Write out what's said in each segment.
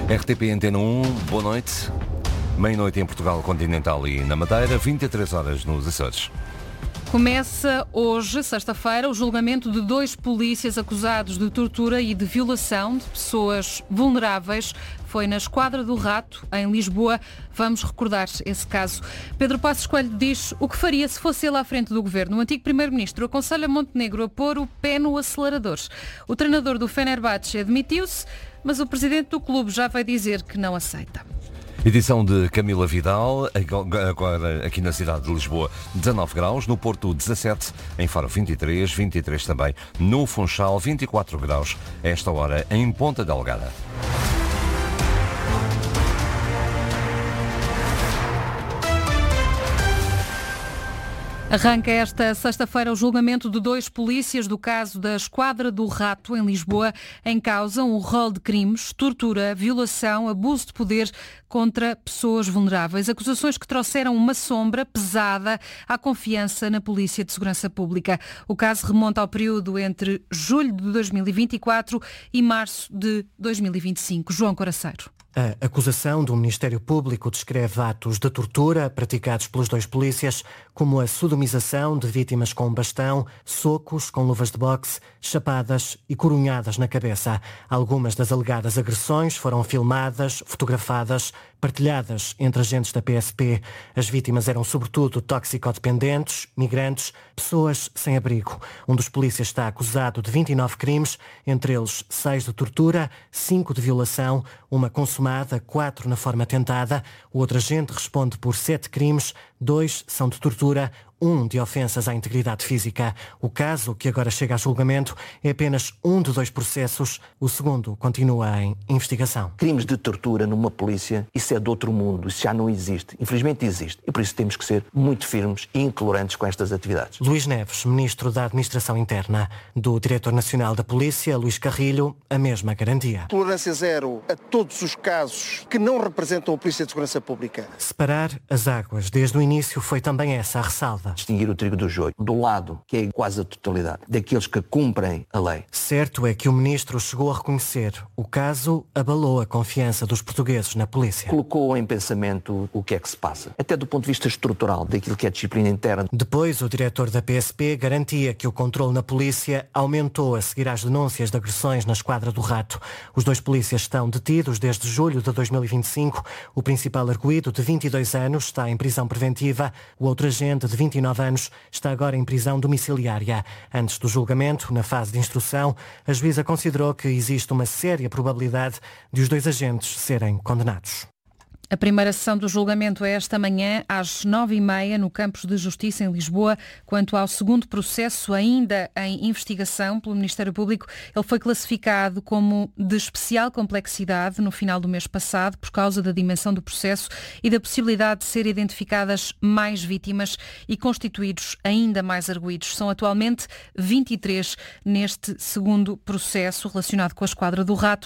RTP Antena 1, boa noite. Meia-noite em Portugal Continental e na Madeira, 23 horas nos Açores. Começa hoje, sexta-feira, o julgamento de 2 polícias acusados de tortura e de violação de pessoas vulneráveis. Foi na Esquadra do Rato, em Lisboa. Vamos recordar esse caso. Pedro Passos Coelho diz o que faria se fosse ele à frente do governo. O antigo primeiro-ministro aconselha Montenegro a pôr o pé no acelerador. O treinador do Fenerbahçe admitiu-se, mas o presidente do clube já vai dizer que não aceita. Edição de Camila Vidal, agora aqui na cidade de Lisboa, 19 graus, no Porto 17, em Faro 23 também, no Funchal 24 graus, a esta hora em Ponta Delgada. Arranca esta sexta-feira o julgamento de 2 polícias do caso da Esquadra do Rato, em Lisboa. Em causa um rol de crimes, tortura, violação, abuso de poder contra pessoas vulneráveis. Acusações que trouxeram uma sombra pesada à confiança na Polícia de Segurança Pública. O caso remonta ao período entre julho de 2024 e março de 2025. João Coraceiro. A acusação do Ministério Público descreve atos de tortura praticados pelos 2 polícias, como a sodomização de vítimas com bastão, socos com luvas de boxe, chapadas e corunhadas na cabeça. Algumas das alegadas agressões foram filmadas, fotografadas, partilhadas entre agentes da PSP. As vítimas eram sobretudo toxicodependentes, migrantes, pessoas sem abrigo. Um dos polícias está acusado de 29 crimes, entre eles 6 de tortura, 5 de violação, uma consumada, 4 na forma tentada. O outro agente responde por 7 crimes, 2 são de tortura, 1 de ofensas à integridade física. O caso, que agora chega a julgamento, é apenas um de 2 processos. O segundo continua em investigação. Crimes de tortura numa polícia, isso é de outro mundo, isso já não existe. Infelizmente existe. E por isso temos que ser muito firmes e intolerantes com estas atividades. Luís Neves, Ministro da Administração Interna. Do Diretor Nacional da Polícia, Luís Carrilho, a mesma garantia. Tolerância zero a todos os casos que não representam a Polícia de Segurança Pública. Separar as águas. Desde o início foi também essa a ressalva. Distinguir o trigo do joio, do lado, que é quase a totalidade, daqueles que cumprem a lei. Certo é que o Ministro chegou a reconhecer o caso abalou a confiança dos portugueses na polícia. Colocou em pensamento o que é que se passa, até do ponto de vista estrutural, daquilo que é a disciplina interna. Depois, o diretor da PSP garantia que o controle na polícia aumentou a seguir às denúncias de agressões na Esquadra do Rato. Os 2 polícias estão detidos desde julho de 2025. O principal arguido, de 22 anos, está em prisão preventiva. O outro agente, de 29 anos, está agora em prisão domiciliária. Antes do julgamento, na fase de instrução, a juíza considerou que existe uma séria probabilidade de os 2 agentes serem condenados. A primeira sessão do julgamento é esta manhã, às 9h30, no Campos de Justiça, em Lisboa. Quanto ao segundo processo, ainda em investigação pelo Ministério Público, ele foi classificado como de especial complexidade no final do mês passado, por causa da dimensão do processo e da possibilidade de ser identificadas mais vítimas e constituídos ainda mais arguidos. São atualmente 23 neste segundo processo relacionado com a Esquadra do Rato.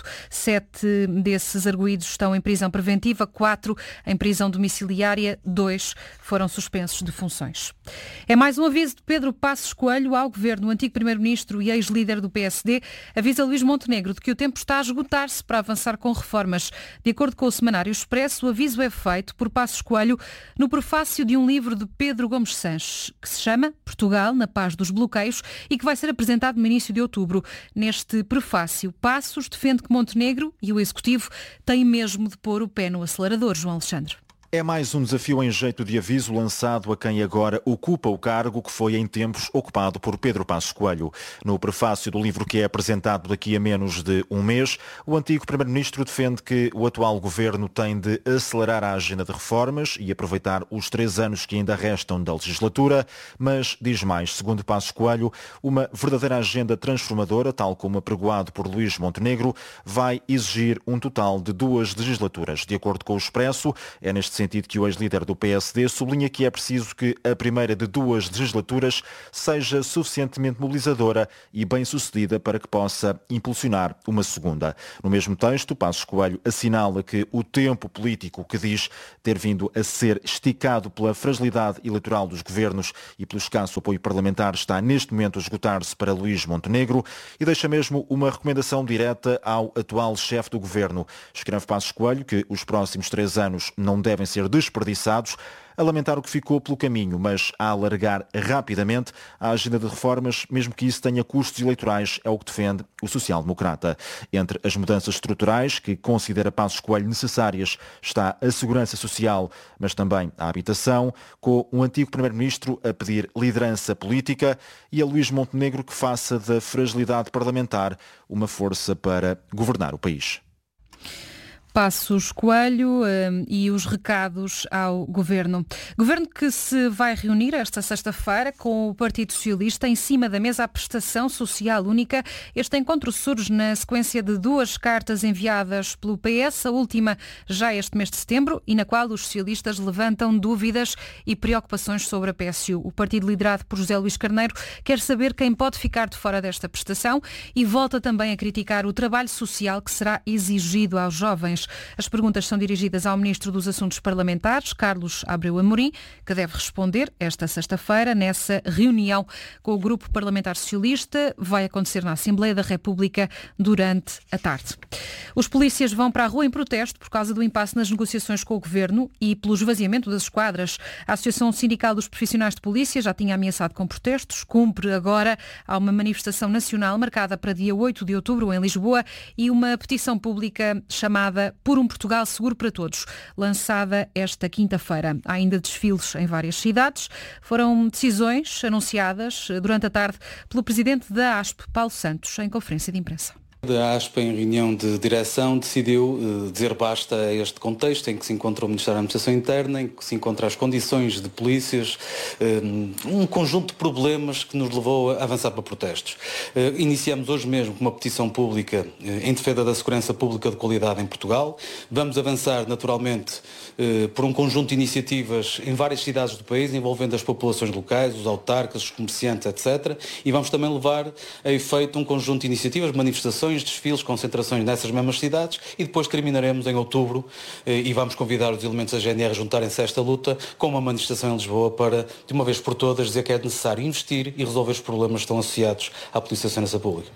7 desses arguidos estão em prisão preventiva, 4 em prisão domiciliária, 2 foram suspensos de funções. É mais um aviso de Pedro Passos Coelho ao Governo. O antigo Primeiro-Ministro e ex-líder do PSD avisa Luís Montenegro de que o tempo está a esgotar-se para avançar com reformas. De acordo com o Semanário Expresso, o aviso é feito por Passos Coelho no prefácio de um livro de Pedro Gomes Sanches, que se chama Portugal na Paz dos Bloqueios e que vai ser apresentado no início de outubro. Neste prefácio, Passos defende que Montenegro e o Executivo têm mesmo de pôr o pé no acelerador. João Alexandre. É mais um desafio em jeito de aviso lançado a quem agora ocupa o cargo que foi em tempos ocupado por Pedro Passos Coelho. No prefácio do livro que é apresentado daqui a menos de um mês, o antigo Primeiro-Ministro defende que o atual Governo tem de acelerar a agenda de reformas e aproveitar os 3 anos que ainda restam da legislatura, mas diz mais, segundo Passos Coelho, uma verdadeira agenda transformadora, tal como apregoado por Luís Montenegro, vai exigir um total de 2 legislaturas. De acordo com o Expresso, é neste sentido que o ex-líder do PSD sublinha que é preciso que a primeira de 2 legislaturas seja suficientemente mobilizadora e bem-sucedida para que possa impulsionar uma segunda. No mesmo texto, Passos Coelho assinala que o tempo político que diz ter vindo a ser esticado pela fragilidade eleitoral dos governos e pelo escasso apoio parlamentar está neste momento a esgotar-se para Luís Montenegro e deixa mesmo uma recomendação direta ao atual chefe do governo. Escreve Passos Coelho que os próximos 3 anos não devem ser desperdiçados, a lamentar o que ficou pelo caminho, mas a alargar rapidamente a agenda de reformas, mesmo que isso tenha custos eleitorais, é o que defende o social-democrata. Entre as mudanças estruturais que considera Passos Coelho necessárias está a segurança social, mas também a habitação, com um antigo primeiro-ministro a pedir liderança política e a Luís Montenegro que faça da fragilidade parlamentar uma força para governar o país. Passos Coelho e os recados ao Governo. Governo que se vai reunir esta sexta-feira com o Partido Socialista em cima da mesa a prestação social única. Este encontro surge na sequência de 2 cartas enviadas pelo PS, a última já este mês de setembro, e na qual os socialistas levantam dúvidas e preocupações sobre a PSU. O partido liderado por José Luís Carneiro quer saber quem pode ficar de fora desta prestação e volta também a criticar o trabalho social que será exigido aos jovens. As perguntas são dirigidas ao Ministro dos Assuntos Parlamentares, Carlos Abreu Amorim, que deve responder esta sexta-feira nessa reunião com o Grupo Parlamentar Socialista. Vai acontecer na Assembleia da República durante a tarde. Os polícias vão para a rua em protesto por causa do impasse nas negociações com o Governo e pelo esvaziamento das esquadras. A Associação Sindical dos Profissionais de Polícia já tinha ameaçado com protestos. Cumpre agora a uma manifestação nacional marcada para dia 8 de outubro em Lisboa e uma petição pública chamada Por um Portugal Seguro para Todos, lançada esta quinta-feira. Há ainda desfiles em várias cidades. Foram decisões anunciadas durante a tarde pelo presidente da ASP, Paulo Santos, em conferência de imprensa. A ASP, em reunião de direção, decidiu dizer basta a este contexto em que se encontra o Ministério da Administração Interna, em que se encontram as condições de polícias, um conjunto de problemas que nos levou a avançar para protestos. Iniciamos hoje mesmo com uma petição pública em defesa da segurança pública de qualidade em Portugal. Vamos avançar, naturalmente, por um conjunto de iniciativas em várias cidades do país, envolvendo as populações locais, os autarcas, os comerciantes, etc. E vamos também levar a efeito um conjunto de iniciativas, manifestações, desfiles, concentrações nessas mesmas cidades e depois terminaremos em outubro e vamos convidar os elementos da GNR a juntarem-se a esta luta com uma manifestação em Lisboa para, de uma vez por todas, dizer que é necessário investir e resolver os problemas que estão associados à Polícia de Segurança Pública.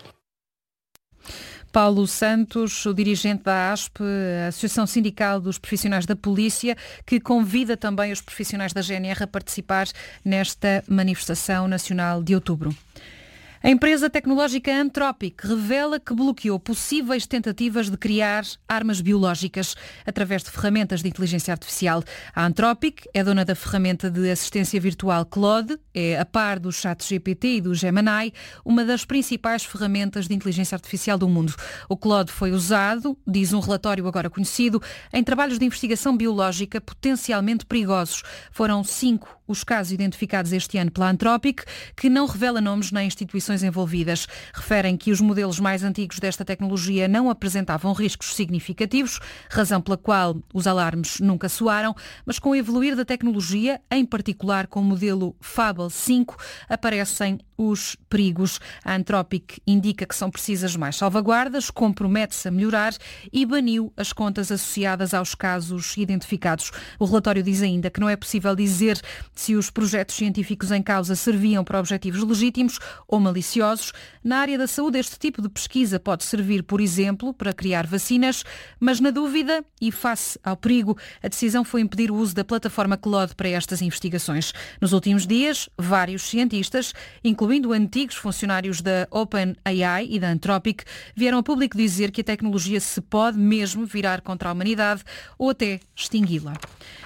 Paulo Santos, o dirigente da ASP, a Associação Sindical dos Profissionais da Polícia, que convida também os profissionais da GNR a participar nesta manifestação nacional de outubro. A empresa tecnológica Anthropic revela que bloqueou possíveis tentativas de criar armas biológicas através de ferramentas de inteligência artificial. A Anthropic é dona da ferramenta de assistência virtual Claude, é, a par do ChatGPT e do Gemini, uma das principais ferramentas de inteligência artificial do mundo. O Claude foi usado, diz um relatório agora conhecido, em trabalhos de investigação biológica potencialmente perigosos. Foram 5 os casos identificados este ano pela Anthropic, que não revela nomes nem instituições envolvidas. Referem que os modelos mais antigos desta tecnologia não apresentavam riscos significativos, razão pela qual os alarmes nunca soaram, mas com o evoluir da tecnologia, em particular com o modelo Fable 5, aparecem os perigos. A Anthropic indica que são precisas mais salvaguardas, compromete-se a melhorar e baniu as contas associadas aos casos identificados. O relatório diz ainda que não é possível dizer se os projetos científicos em causa serviam para objetivos legítimos ou maliciosos. Na área da saúde, este tipo de pesquisa pode servir, por exemplo, para criar vacinas, mas na dúvida e face ao perigo, a decisão foi impedir o uso da plataforma Claude para estas investigações. Nos últimos dias, vários cientistas, incluindo antigos funcionários da OpenAI e da Anthropic, vieram ao público dizer que a tecnologia se pode mesmo virar contra a humanidade ou até extingui-la.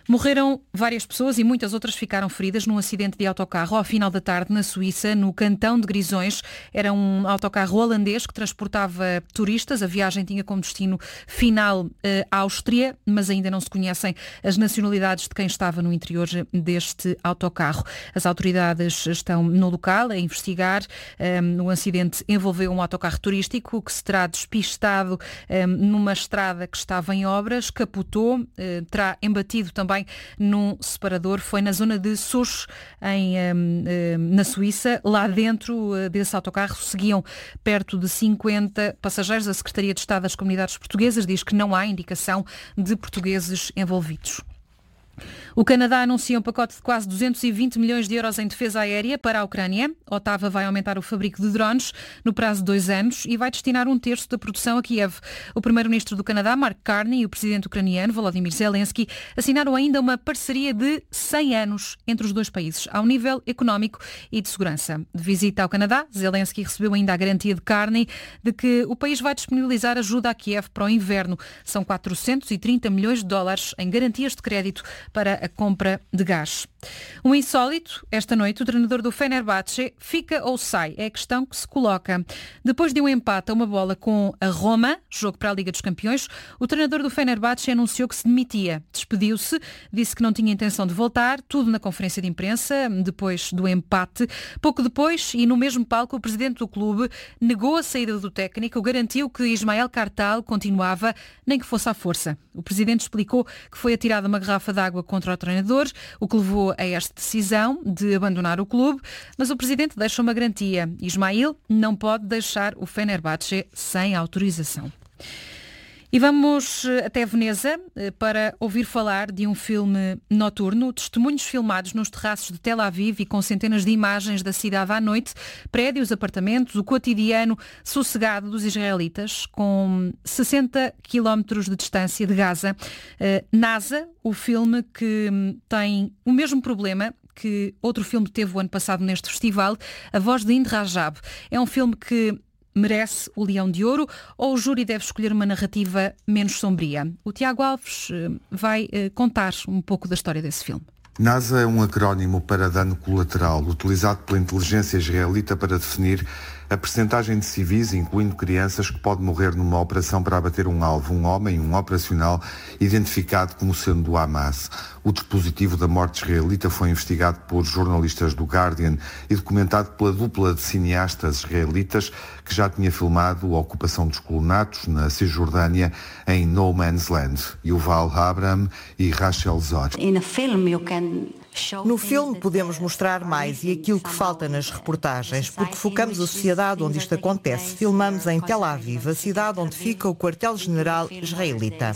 Morreram várias pessoas e muitas outras ficaram feridas num acidente de autocarro ao final da tarde na Suíça, no cantão de Grisões. Era um autocarro holandês que transportava turistas. A viagem tinha como destino final a Áustria, mas ainda não se conhecem as nacionalidades de quem estava no interior deste autocarro. As autoridades estão no local a investigar. O acidente envolveu um autocarro turístico que se terá despistado numa estrada que estava em obras, capotou, terá embatido também num separador. Foi na zona de Sousse, na Suíça. Lá dentro desse autocarro seguiam perto de 50 passageiros. A Secretaria de Estado das Comunidades Portuguesas diz que não há indicação de portugueses envolvidos. O Canadá anuncia um pacote de quase 220 milhões de euros em defesa aérea para a Ucrânia. Ottawa vai aumentar o fabrico de drones no prazo de 2 anos e vai destinar 1/3 da produção a Kiev. O primeiro-ministro do Canadá, Mark Carney, e o presidente ucraniano, Volodymyr Zelensky, assinaram ainda uma parceria de 100 anos entre os dois países, ao nível económico e de segurança. De visita ao Canadá, Zelensky recebeu ainda a garantia de Carney de que o país vai disponibilizar ajuda a Kiev para o inverno. São 430 milhões de dólares em garantias de crédito para a compra de gás. Um insólito, esta noite o treinador do Fenerbahçe fica ou sai? É a questão que se coloca. Depois de um empate a uma bola com a Roma, jogo para a Liga dos Campeões, o treinador do Fenerbahçe anunciou que se demitia. Despediu-se, disse que não tinha intenção de voltar, tudo na conferência de imprensa, depois do empate. Pouco depois, e no mesmo palco, o presidente do clube negou a saída do técnico, garantiu que Ismael Kartal continuava, nem que fosse à força. O presidente explicou que foi atirada uma garrafa de água contra o treinador, o que levou a esta decisão de abandonar o clube, mas o presidente deixa uma garantia. Ismail não pode deixar o Fenerbahçe sem autorização. E vamos até Veneza para ouvir falar de um filme noturno, testemunhos filmados nos terraços de Tel Aviv e com centenas de imagens da cidade à noite, prédios, apartamentos, o cotidiano sossegado dos israelitas, com 60 quilómetros de distância de Gaza. NASA, o filme que tem o mesmo problema que outro filme teve o ano passado neste festival, A Voz de Ind Rajab. É um filme que merece o Leão de Ouro ou o júri deve escolher uma narrativa menos sombria? O Tiago Alves vai contar um pouco da história desse filme. NASA é um acrónimo para dano colateral, utilizado pela inteligência israelita para definir a percentagem de civis, incluindo crianças, que pode morrer numa operação para abater um alvo, um homem, um operacional, identificado como sendo do Hamas. O dispositivo da morte israelita foi investigado por jornalistas do Guardian e documentado pela dupla de cineastas israelitas que já tinha filmado a ocupação dos colonatos na Cisjordânia em No Man's Land, Yuval Abraham e Rachel Zor. No filme podemos mostrar mais e aquilo que falta nas reportagens, porque focamos a sociedade onde isto acontece. Filmamos em Tel Aviv, a cidade onde fica o quartel-general israelita.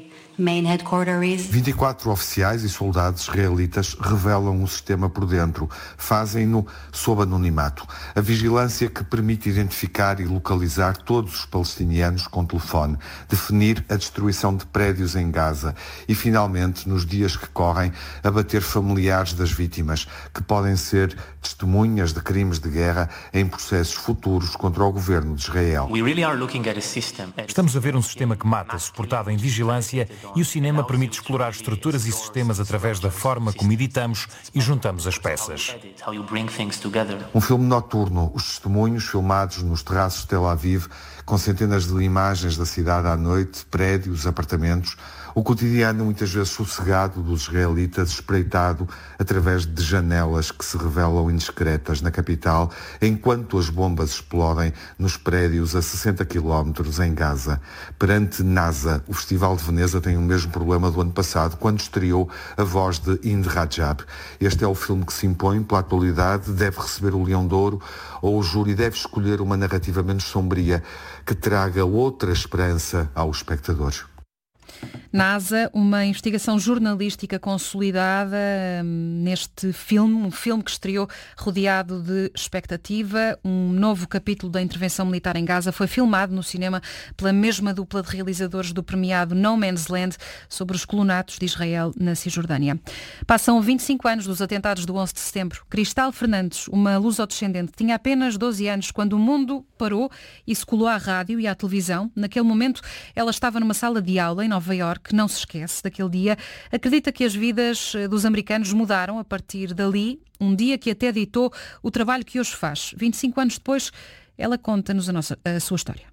24 oficiais e soldados israelitas revelam o sistema por dentro. Fazem-no sob anonimato. A vigilância que permite identificar e localizar todos os palestinianos com telefone, definir a destruição de prédios em Gaza e, finalmente, nos dias que correm, abater familiares das vítimas, que podem ser testemunhas de crimes de guerra em processos futuros contra o governo de Israel. Estamos a ver um sistema que mata, suportado em vigilância, e o cinema permite explorar estruturas e sistemas através da forma como editamos e juntamos as peças. Um filme noturno, os testemunhos filmados nos terraços de Tel Aviv, com centenas de imagens da cidade à noite, prédios, apartamentos, o cotidiano muitas vezes sossegado dos israelitas, espreitado através de janelas que se revelam indiscretas na capital, enquanto as bombas explodem nos prédios a 60 quilómetros em Gaza. Perante NASA, o Festival de Veneza tem o mesmo problema do ano passado, quando estreou A Voz de Ind Rajab. Este é o filme que se impõe pela atualidade, deve receber o Leão de Ouro, ou o júri deve escolher uma narrativa menos sombria que traga outra esperança ao espectador. NASA, uma investigação jornalística consolidada neste filme, um filme que estreou rodeado de expectativa. Um novo capítulo da intervenção militar em Gaza foi filmado no cinema pela mesma dupla de realizadores do premiado No Man's Land sobre os colonatos de Israel na Cisjordânia. Passam 25 anos dos atentados do 11 de setembro. Cristal Fernandes, uma lusodescendente, tinha apenas 12 anos quando o mundo parou e se colou à rádio e à televisão. Naquele momento, ela estava numa sala de aula em Nova Iorque que não se esquece daquele dia. Acredita que as vidas dos americanos mudaram a partir dali, um dia que até ditou o trabalho que hoje faz. 25 anos depois, ela conta-nos a sua história.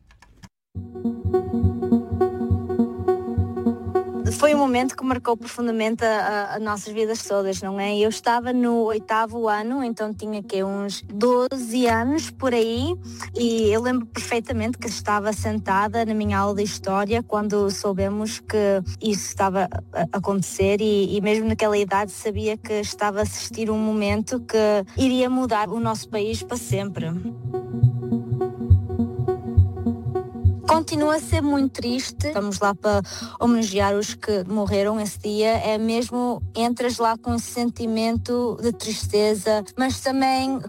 Foi um momento que marcou profundamente as nossas vidas todas, não é? Eu estava no 8º ano, então tinha uns 12 anos por aí, e eu lembro perfeitamente que estava sentada na minha aula de História quando soubemos que isso estava a acontecer e mesmo naquela idade sabia que estava a assistir um momento que iria mudar o nosso país para sempre. Continua a ser muito triste. Estamos lá para homenagear os que morreram esse dia. É mesmo, entras lá com esse sentimento de tristeza, mas também